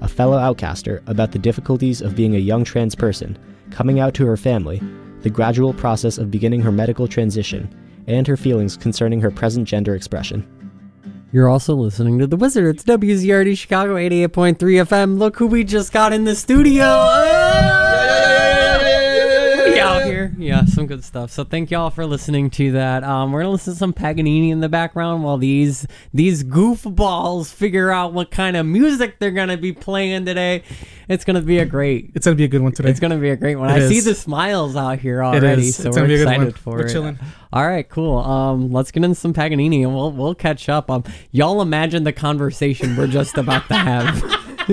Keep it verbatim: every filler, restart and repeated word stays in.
fellow outcaster, about the difficulties of being a young trans person, coming out to her family, the gradual process of beginning her medical transition, and her feelings concerning her present gender expression. You're also listening to The Wizard. It's W Z R D Chicago eighty-eight point three F M. Look who we just got in the studio. Out here. Yeah, some good stuff. So thank y'all for listening to that. Um, we're going to listen to some Paganini in the background while these these goofballs figure out what kind of music they're going to be playing today. It's going to be a great... It's going to be a good one today. It's going to be a great one. It I is. see the smiles out here already, so it's we're excited for for we're it. Chilling. All right, cool. Um, let's get into some Paganini, and we'll, we'll catch up. Um, y'all imagine the conversation we're just about to have.